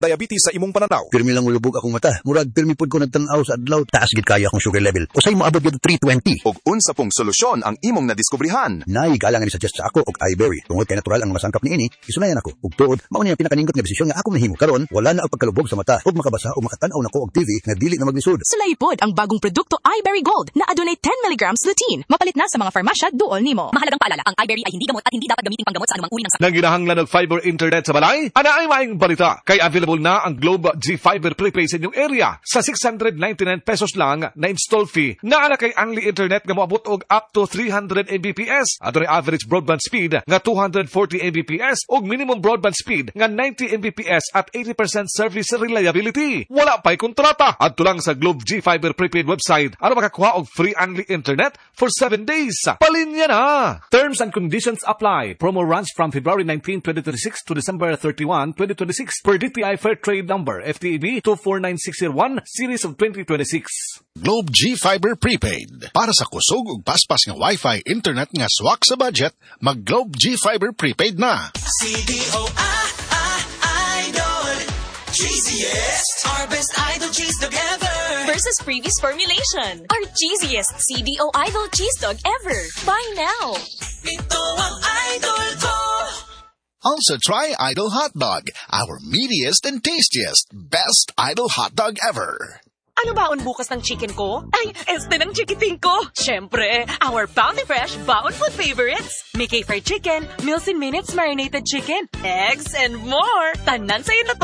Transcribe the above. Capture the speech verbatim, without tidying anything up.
diabetes sa imong pananaw. Pirmi lang ulubog akong mata. Murag pirmi pod ko nagtanaw sa adlaw. Taas gid kaya akong sugar level. Usay mo abot gid three twenty. Og unsa pong solusyon ang imong nadiskubrihan? Nay galang ni suggest sa ako og iBerry. Tungod kay natural ang masangkap niini, isunayan ako. Ug tuod, mao ni ang pinakaningot nga desisyon nga ako mahimo karon. Wala na ang pagkalubog sa mata ug makabasa o makatan-aw nako og T V nga dili na maglisod. Sulaipod ang bagong produkto iBerry Gold na adunay ten milligrams lutein. Mapalit na sa mga farmasya duol nimo. Mahalagang paalala, ang iBerry ay hindi gamot at hindi dapat gamitin panggamot sa anumang uri ng sakit. Nang ginahanglan ng fiber internet sa balay, ana ay maing balita. Kay available na ang Globe G Fiber prepaid sa inyong area sa six hundred ninety-nine pesos lang na install fee. Naala kay Angli Internet nga moabot og up to three hundred megabits per second. Adunay average broadband speed nga two hundred forty megabits per second og minimum broadband speed nga ninety megabits per second at eighty percent service reliability. Wala pa'y kontrata. Adto lang sa Globe G Fiber prepaid website aron makakuha og free Angli Internet for seven days. Palinya na! Terms and conditions apply. Promo runs from February nineteenth, twenty twenty-six to December thirty-first, twenty twenty-six per D T I Fair Trade Number F T E B two four nine six zero one Series of twenty twenty-six. Globe G Fiber Prepaid. Para sa kusog ug paspas nga Wi-Fi internet nga swak sa budget, mag Globe G Fiber Prepaid na. C D O I Idol cheesiest, our best idol cheese dog ever versus previous formulation. Our cheesiest C D O Idol cheese dog ever. Buy now. Ito ang idol ko. Also try Idol Hot Dog, our meatiest and tastiest, best Idol hot dog ever. Ano baon bukas ng chicken ko? Ay, este ng chikiting ko. Siyempre, our Bounty Fresh Baon Food Favorites. Mickey fried chicken, Meals in Minutes marinated chicken, eggs, and more. Tanan sa'yo na to.